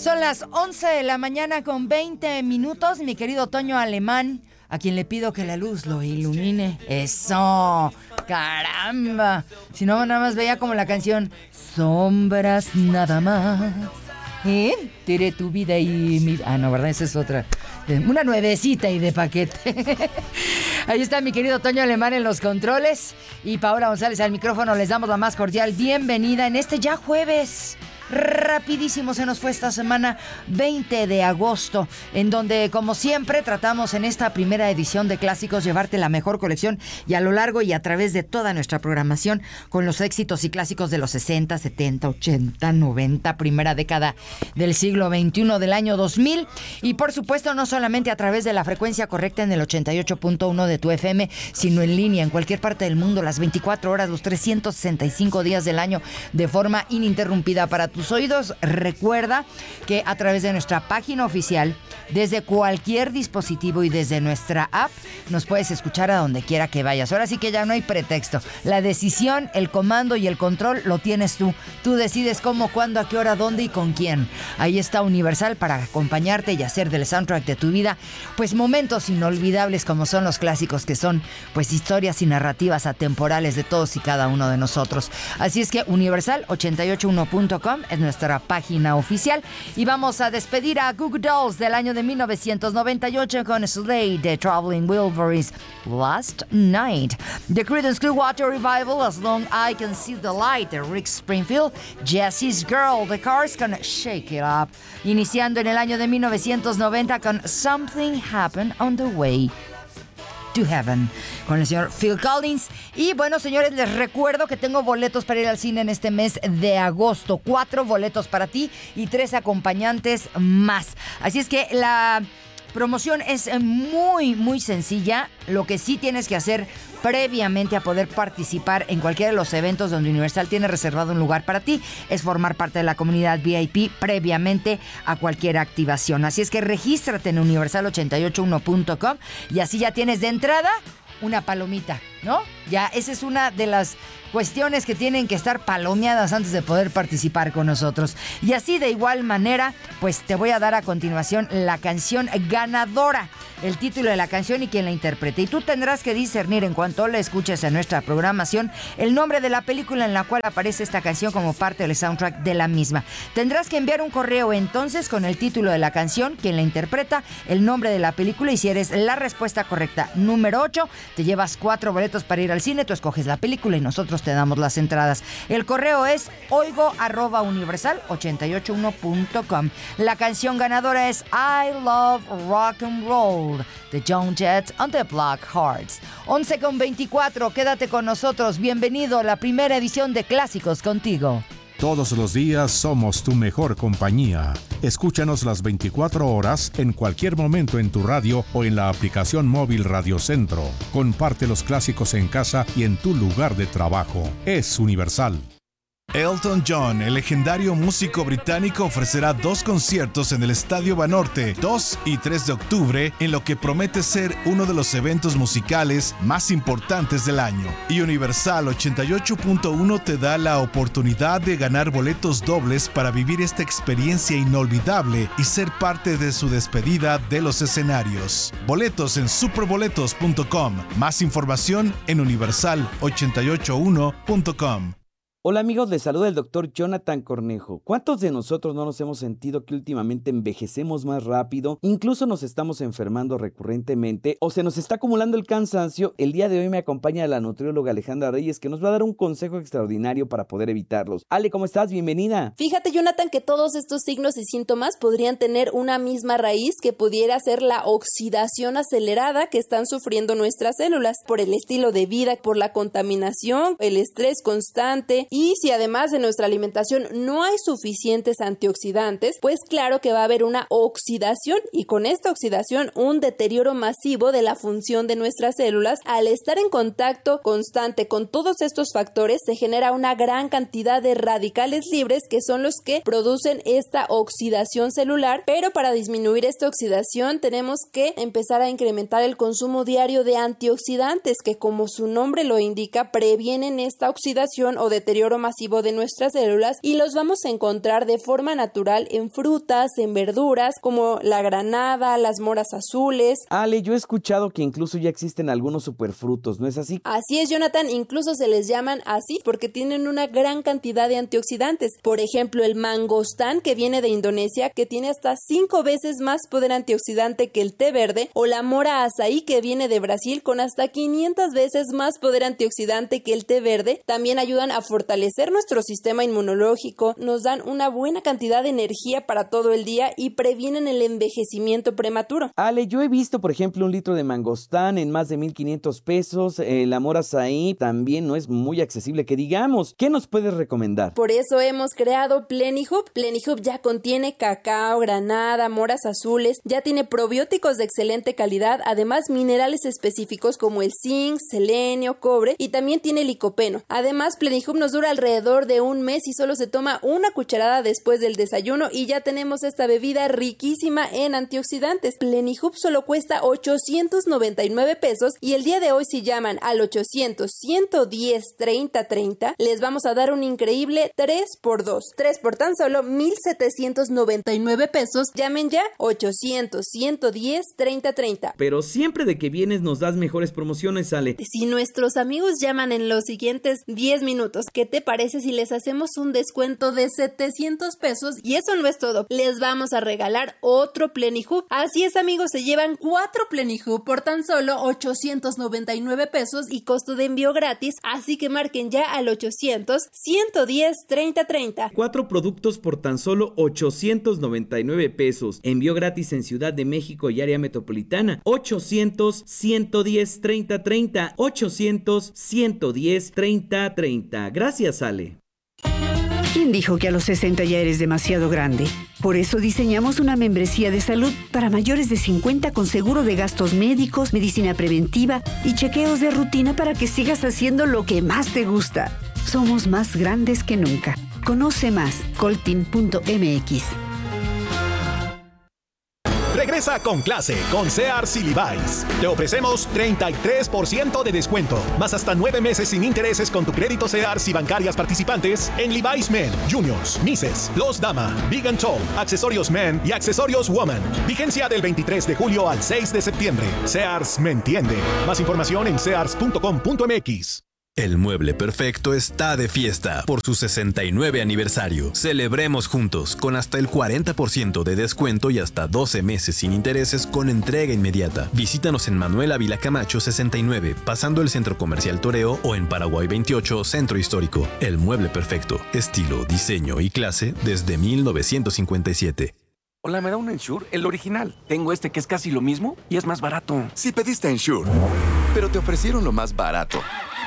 Son las 11 de la mañana con 20 minutos, mi querido Toño Alemán, a quien le pido que la luz lo ilumine. ¡Eso! ¡Caramba! Si no, nada más veía como la canción Sombras nada más. Tiré tu vida y mi... Ah, no, ¿verdad? Esa es otra. Una nuevecita y de paquete. Ahí está mi querido Toño Alemán en los controles. Y Paola González al micrófono. Les damos la más cordial bienvenida en este ya jueves. Rapidísimo se nos fue esta semana 20 de agosto, en donde como siempre tratamos en esta primera edición de Clásicos llevarte la mejor colección y a lo largo y a través de toda nuestra programación con los éxitos y clásicos de los 60, 70, 80, 90, primera década del siglo XXI del año 2000 y por supuesto no solamente a través de la frecuencia correcta en el 88.1 de tu FM, sino en línea en cualquier parte del mundo, las 24 horas, los 365 días del año de forma ininterrumpida para tus oídos. Recuerda que a través de nuestra página oficial, desde cualquier dispositivo y desde nuestra app, nos puedes escuchar a donde quiera que vayas. Ahora sí que ya no hay pretexto. La decisión, el comando y el control lo tienes tú. Tú decides cómo, cuándo, a qué hora, dónde y con quién. Ahí está Universal para acompañarte y hacer del soundtrack de tu vida, pues momentos inolvidables como son los clásicos, que son pues historias y narrativas atemporales de todos y cada uno de nosotros. Así es que universal881.com es nuestra página oficial y vamos a despedir a Goo Goo Dolls del año de 1998 con Slade de Traveling Wilburys Last Night. The Creedence Clearwater Revival, As Long I Can See the Light de Rick Springfield. Jesse's Girl, The Cars con Shake It Up. Iniciando en el año de 1990 con Something Happened on the Way to Heaven con el señor Phil Collins. Y bueno, señores, les recuerdo que tengo boletos para ir al cine en este mes de agosto. 4 boletos para ti y 3 acompañantes más. Así es que la promoción es muy sencilla. Lo que sí tienes que hacer previamente a poder participar en cualquiera de los eventos donde Universal tiene reservado un lugar para ti es formar parte de la comunidad VIP previamente a cualquier activación. Así es que regístrate en universal881.com y así ya tienes de entrada una palomita, ¿no? Ya esa es una de las cuestiones que tienen que estar palomeadas antes de poder participar con nosotros. Y así de igual manera, pues te voy a dar a continuación la canción ganadora, el título de la canción y quién la interprete. Y tú tendrás que discernir en cuanto la escuches en nuestra programación el nombre de la película en la cual aparece esta canción como parte del soundtrack de la misma. Tendrás que enviar un correo entonces con el título de la canción, quién la interpreta, el nombre de la película y si eres la respuesta correcta número 8, te llevas 4 boletos para ir al cine, tú escoges la película y nosotros te damos las entradas. El correo es oigo@universal881.com. La canción ganadora es I Love Rock and Roll de Joan Jett and the Blackhearts. 11:24, quédate con nosotros. Bienvenido a la primera edición de Clásicos contigo. Todos los días somos tu mejor compañía. Escúchanos las 24 horas en cualquier momento en tu radio o en la aplicación móvil Radio Centro. Comparte los clásicos en casa y en tu lugar de trabajo. Es Universal. Elton John, el legendario músico británico, ofrecerá 2 conciertos en el Estadio Banorte, 2 y 3 de octubre, en lo que promete ser uno de los eventos musicales más importantes del año. Y Universal 88.1 te da la oportunidad de ganar boletos dobles para vivir esta experiencia inolvidable y ser parte de su despedida de los escenarios. Boletos en superboletos.com. Más información en universal881.com. Hola amigos, les saluda el Dr. Jonathan Cornejo. ¿Cuántos de nosotros no nos hemos sentido que últimamente envejecemos más rápido? Incluso nos estamos enfermando recurrentemente o se nos está acumulando el cansancio. El día de hoy me acompaña la nutrióloga Alejandra Reyes, que nos va a dar un consejo extraordinario para poder evitarlos. Ale, ¿cómo estás? Bienvenida. Fíjate, Jonathan, que todos estos signos y síntomas podrían tener una misma raíz que pudiera ser la oxidación acelerada que están sufriendo nuestras células por el estilo de vida, por la contaminación, el estrés constante. Y si además de nuestra alimentación no hay suficientes antioxidantes, pues claro que va a haber una oxidación y con esta oxidación un deterioro masivo de la función de nuestras células. Al estar en contacto constante con todos estos factores se genera una gran cantidad de radicales libres que son los que producen esta oxidación celular, pero para disminuir esta oxidación tenemos que empezar a incrementar el consumo diario de antioxidantes que, como su nombre lo indica, previenen esta oxidación o deterioro deterioro masivo de nuestras células y los vamos a encontrar de forma natural en frutas, en verduras, como la granada, las moras azules. Ale, yo he escuchado que incluso ya existen algunos superfrutos, ¿no es así? Así es, Jonathan, incluso se les llaman así porque tienen una gran cantidad de antioxidantes. Por ejemplo, el mangostán, que viene de Indonesia, que tiene hasta 5 veces más poder antioxidante que el té verde, o la mora azaí, que viene de Brasil, con hasta 500 veces más poder antioxidante que el té verde, también ayudan a fortalecer nuestro sistema inmunológico, nos dan una buena cantidad de energía para todo el día y previenen el envejecimiento prematuro. Ale, yo he visto, por ejemplo, un litro de mangostán en más de 1,500 pesos. La mora azaí también no es muy accesible, que digamos. ¿Qué nos puedes recomendar? Por eso hemos creado Plenihub. Plenihub ya contiene cacao, granada, moras azules, ya tiene probióticos de excelente calidad, además minerales específicos como el zinc, selenio, cobre y también tiene licopeno. Además, Plenihub nos dura alrededor de un mes y solo se toma una cucharada después del desayuno y ya tenemos esta bebida riquísima en antioxidantes. Plenihub solo cuesta 899 pesos y el día de hoy, si llaman al 800-110-3030, les vamos a dar un increíble 3x2. 3 por tan solo 1,799 pesos. Llamen ya 800-110-3030. Pero siempre de que vienes nos das mejores promociones, Ale. Si nuestros amigos llaman en los siguientes 10 minutos, ¿qué te parece si les hacemos un descuento de 700 pesos? Y eso no es todo, les vamos a regalar otro Plenihub. Así es, amigos, se llevan 4 Plenihub por tan solo 899 pesos y costo de envío gratis, así que marquen ya al 800-110-3030. 4 productos por tan solo 899 pesos. Envío gratis en Ciudad de México y área metropolitana. 800-110-3030. 800-110-3030. Gracias, Ale. ¿Quién dijo que a los 60 ya eres demasiado grande? Por eso diseñamos una membresía de salud para mayores de 50 con seguro de gastos médicos, medicina preventiva y chequeos de rutina para que sigas haciendo lo que más te gusta. Somos más grandes que nunca. Conoce más, coltin.mx. Regresa con clase con Sears y Levi's. Te ofrecemos 33% de descuento, más hasta 9 meses sin intereses con tu crédito Sears y bancarias participantes en Levi's Men, Juniors, Misses, Los Dama, Big and Tall, accesorios Men y accesorios Woman. Vigencia del 23 de julio al 6 de septiembre. Sears me entiende. Más información en sears.com.mx. El Mueble Perfecto está de fiesta por su 69 aniversario. Celebremos juntos con hasta el 40% de descuento y hasta 12 meses sin intereses con entrega inmediata. Visítanos en Manuel Ávila Camacho 69, pasando el Centro Comercial Toreo, o en Paraguay 28, Centro Histórico. El Mueble Perfecto, estilo, diseño y clase desde 1957. Hola, ¿me da un Ensure? El original. Tengo este que es casi lo mismo y es más barato. Si pediste Ensure, pero te ofrecieron lo más barato.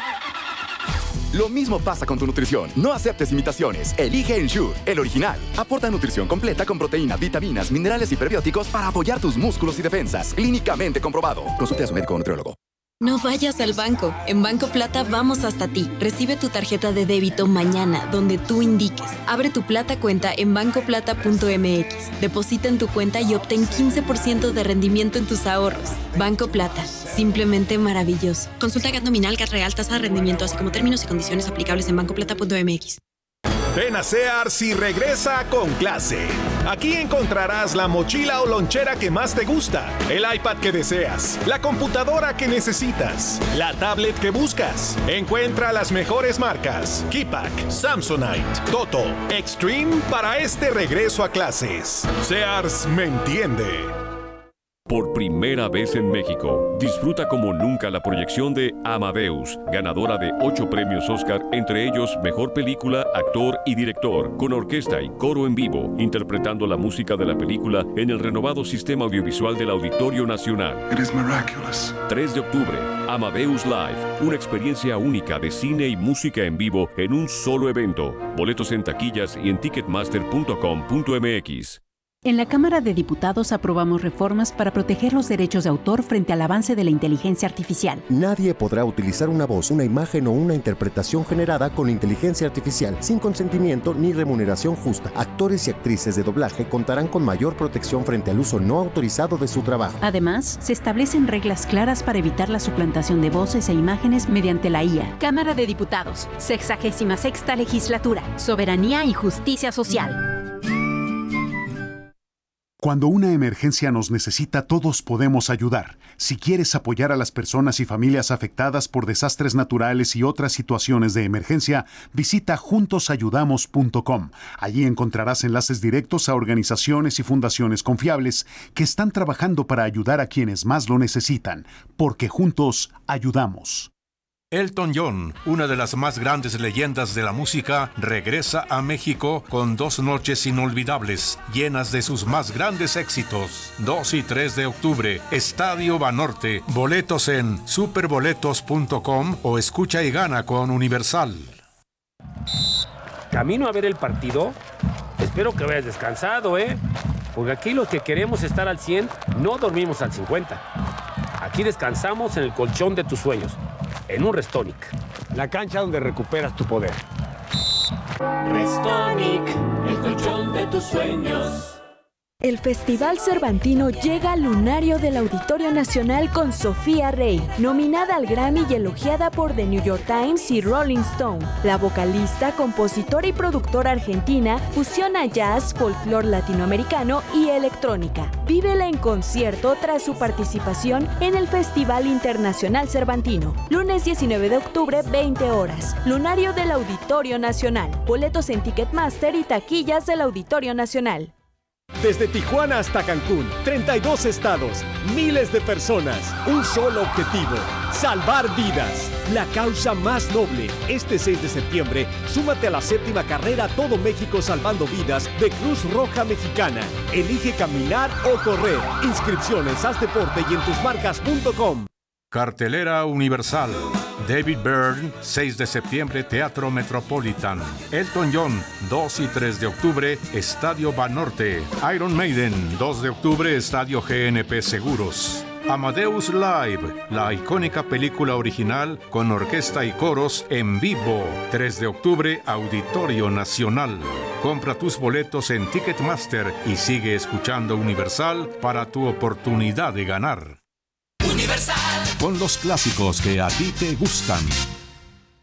Lo mismo pasa con tu nutrición. No aceptes imitaciones. Elige Ensure, el original. Aporta nutrición completa con proteína, vitaminas, minerales y prebióticos para apoyar tus músculos y defensas. Clínicamente comprobado. Consulte a su médico o nutriólogo. No vayas al banco. En Banco Plata vamos hasta ti. Recibe tu tarjeta de débito mañana, donde tú indiques. Abre tu Plata cuenta en bancoplata.mx. Deposita en tu cuenta y obtén 15% de rendimiento en tus ahorros. Banco Plata. Simplemente maravilloso. Consulta GAT nominal, GAT real, tasa de rendimiento, así como términos y condiciones aplicables en bancoplata.mx. Ven a Sears y regresa con clase. Aquí encontrarás la mochila o lonchera que más te gusta, el iPad que deseas, la computadora que necesitas, la tablet que buscas. Encuentra las mejores marcas: Keypack, Samsonite, Toto, Extreme para este regreso a clases. Sears me entiende. Por primera vez en México, disfruta como nunca la proyección de Amadeus, ganadora de 8 premios Oscar, entre ellos Mejor Película, Actor y Director, con orquesta y coro en vivo, interpretando la música de la película en el renovado sistema audiovisual del Auditorio Nacional. 3 de octubre, Amadeus Live, una experiencia única de cine y música en vivo en un solo evento. Boletos en taquillas y en ticketmaster.com.mx. En la Cámara de Diputados aprobamos reformas para proteger los derechos de autor frente al avance de la inteligencia artificial. Nadie podrá utilizar una voz, una imagen o una interpretación generada con inteligencia artificial sin consentimiento ni remuneración justa. Actores y actrices de doblaje contarán con mayor protección frente al uso no autorizado de su trabajo. Además, se establecen reglas claras para evitar la suplantación de voces e imágenes mediante la IA. Cámara de Diputados, 66ª Legislatura, Soberanía y Justicia Social. Cuando una emergencia nos necesita, todos podemos ayudar. Si quieres apoyar a las personas y familias afectadas por desastres naturales y otras situaciones de emergencia, visita juntosayudamos.com. Allí encontrarás enlaces directos a organizaciones y fundaciones confiables que están trabajando para ayudar a quienes más lo necesitan, porque juntos ayudamos. Elton John, una de las más grandes leyendas de la música, regresa a México con 2 noches inolvidables, llenas de sus más grandes éxitos. 2 y 3 de octubre, Estadio Banorte. Boletos en superboletos.com o escucha y gana con Universal. ¿Camino a ver el partido? Espero que vayas descansado, porque aquí los que queremos estar al 100 no dormimos al 50. Aquí descansamos en el colchón de tus sueños, en un Restonic, la cancha donde recuperas tu poder. Restonic, el colchón de tus sueños. El Festival Cervantino llega al lunario del Auditorio Nacional con Sofía Rey, nominada al Grammy y elogiada por The New York Times y Rolling Stone. La vocalista, compositora y productora argentina fusiona jazz, folclore latinoamericano y electrónica. Vívela en concierto tras su participación en el Festival Internacional Cervantino. Lunes 19 de octubre, 20 horas. Lunario del Auditorio Nacional. Boletos en Ticketmaster y taquillas del Auditorio Nacional. Desde Tijuana hasta Cancún, 32 estados, miles de personas, un solo objetivo, salvar vidas. La causa más noble. Este 6 de septiembre, súmate a la 7ª carrera Todo México Salvando Vidas de Cruz Roja Mexicana. Elige caminar o correr. Inscripciones, haz deporte y en tusmarcas.com. Cartelera Universal. David Byrne, 6 de septiembre, Teatro Metropolitan. Elton John, 2 y 3 de octubre, Estadio Banorte. Iron Maiden, 2 de octubre, Estadio GNP Seguros. Amadeus Live, la icónica película original con orquesta y coros en vivo. 3 de octubre, Auditorio Nacional. Compra tus boletos en Ticketmaster y sigue escuchando Universal para tu oportunidad de ganar. Universal. Con los clásicos que a ti te gustan.